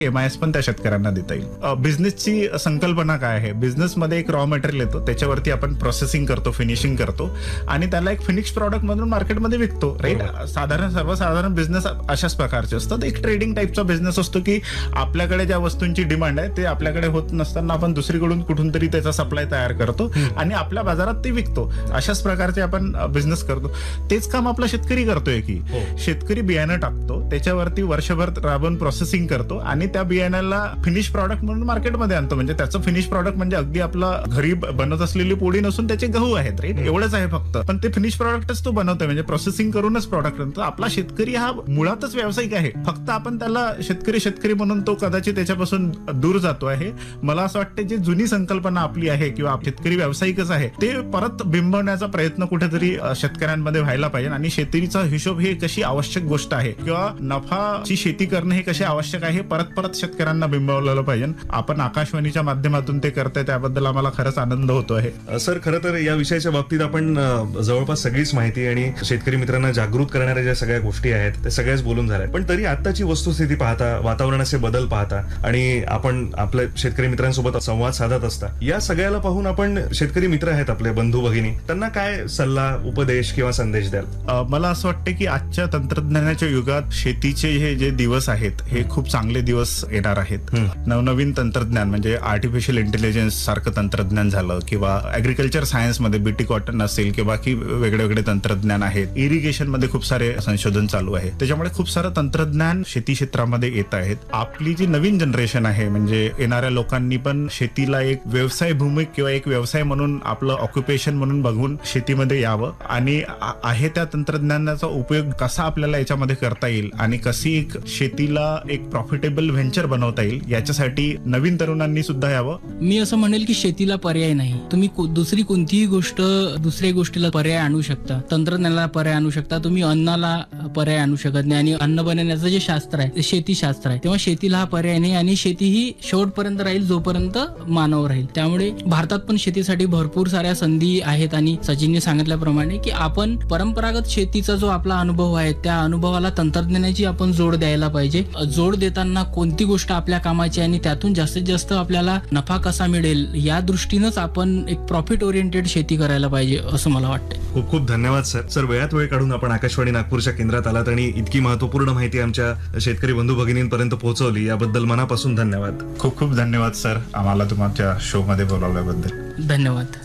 MIS पण त्या शेतकऱ्यांना देता येईल. बिझनेसची संकल्पना काय आहे? बिझनेसमध्ये एक रॉ मटेरियल येतो, त्याच्यावरती आपण प्रोसेसिंग करतो, फिनिशिंग करतो आणि त्याला एक फिनिश प्रॉडक्ट म्हणून मार्केटमध्ये विकतो, राईट. सर्वसाधारण बिझनेस अशाच प्रकारचे असतात. एक ट्रेडिंग टाईपचा बिझनेस असतो की आपल्याकडे ज्या वस्तूंची डिमांड आहे ते आपल्याकडे होत नसताना आपण दुसरीकडून कुठून तरी त्याचा सप्लाय तयार करतो आणि आपल्या बाजारात ते विकतो. अशाच प्रकारचे आपण बिझनेस करतो. तेच काम आपला शेतकरी करतोय की शेतकरी बियाणं टाकतो, त्याच्यावरती वर्षभर राबून प्रोसेसिंग करतो आणि त्या बियाण्याला फिनिश प्रॉडक्ट म्हणून मार्केटमध्ये आणतो. म्हणजे त्याचं फिनिश प्रॉडक्ट म्हणजे अगदी आपला घरी बनत असलेली पोळी नसून त्याचे गहू आहेत, राईट. एवढंच आहे फक्त, पण ते फिनिश प्रॉडक्टच तो बनवतोय, म्हणजे प्रोसेसिंग करूनच प्रॉडक्ट बनतो. आपला शेतकरी हा मुळातच व्यावसायिक आहे, फक्त आपण त्याला शेतकरी म्हणून तो कदाचित त्याच्यापासून दूर जातो आहे. मला असं वाटतं जी जुनी संकल्पना आपली आहे किंवा शेतकरी व्यावसायिकच आहे ते परत बिंबवण्याचा प्रयत्न कुठेतरी शेतकऱ्यांमध्ये व्हायला पाहिजे. आणि शेतीचा हिशोब हे कशी आवश्यक गोष्ट आहे किंवा नफाची शेती करणं हे कसे आवश्यक आहे परत शेतकऱ्यांना बिंबवलेलं पाहिजे. आपण आकाशवाणीच्या माध्यमातून ते करताय त्याबद्दल आम्हाला खरंच आनंद होतो आहे. सर, खरं तर या विषयाच्या बाबतीत आपण जवळपास सगळीच माहिती आणि शेतकरी मित्रांना जागृत करणाऱ्या ज्या सगळ्या गोष्टी आहेत त्या सगळ्याच बोलून झाल्या. पण तरी आताची वस्तुस्थिती पाहता, वातावरणाचे बदल पाहता आणि आपण आपल्या शेतकरी मित्रांसोबत संवाद साधत असता, या सगळ्याला पाहून आपण शेतकरी मित्र आहेत आपले बंधू भगिनी, त्यांना काय सल्ला, उपदेश किंवा संदेश द्याल? मला असं वाटतं की आजच्या तंत्रज्ञानाच्या युगात शेतीचे हे जे दिवस आहेत हे खूप चांगले दिवस येणार आहेत. नवनवीन तंत्रज्ञान म्हणजे आर्टिफिशियल इंटेलिजन्स सारखं तंत्रज्ञान झालं किंवा ऍग्रिकल्चर सायन्समध्ये BT कॉटन असेल किंवा बाकी वेगळे तंत्रज्ञान आहेत. इरिगेशन मध्ये खूप सारे संशोधन चालू आहे. त्याच्यामुळे खूप सारं तंत्रज्ञान शेती क्षेत्रामध्ये येत आहेत. आपली जी नवीन जनरेशन आहे म्हणजे येणाऱ्या लोकांनी पण शेतीला एक व्यवसाय भूमिक किंवा एक व्यवसाय म्हणून आपलं ऑक्युपेशन म्हणून बघून शेतीमध्ये यावं आणि आहे त्या तंत्रज्ञानाचा उपयोग कसा आपल्याला याच्यामध्ये करता येईल आणि कशी एक शेतीला एक प्रॉफिटेबल व्हेंचर बनवता येईल याच्यासाठी नवीन तरुणांनी सुद्धा यावं. मी असं म्हणेल की शेतीला पर्याय नाही. तुम्ही दुसरी कोणतीही गोष्ट दुसऱ्या गोष्टीला पर्याय आणू शकता, तंत्रज्ञानाला पर्याय आणू शकता, तुम्ही अन्नाला पर्याय आणू शकत नाही. आणि अन्न बनवण्याचं जे शास्त्र आहे ते शेतीशास्त्र आहे, तेव्हा शेतीला हा पर्याय नाही आणि शेती ही शेवटपर्यंत राहील जोपर्यंत मानव राहील. त्यामुळे भारतात पण शेतीसाठी भरपूर साऱ्या संधी आहेत आणि सचिनने सांगितल्याप्रमाणे की आपण परंपरागत शेतीचा जो आपला अनुभव आहे त्या अनुभवाला तंत्रज्ञानाची आपण जोड द्यायला पाहिजे. जोड देताना कोणती गोष्ट आपल्या कामाची आणि त्यातून जास्तीत जास्त आपल्याला नफा कसा मिळेल या दृष्टीनंच आपण एक प्रॉफिट ओरिएंटेड शेती करायला पाहिजे असं मला वाटतं. खूप खूप धन्यवाद सर. वेळात वेळ काढून आपण आकाशवाणी नागपूरच्या केंद्रात आलात आणि इतकी महत्वपूर्ण माहिती आमच्या शेतकरी बंधू भगिनींपर्यंत पोहोचवली, याबद्दल मनापासून धन्यवाद. खूप खूप धन्यवाद सर, आम्हाला तुमच्या शो मध्ये बोलावल्याबद्दल. धन्यवाद.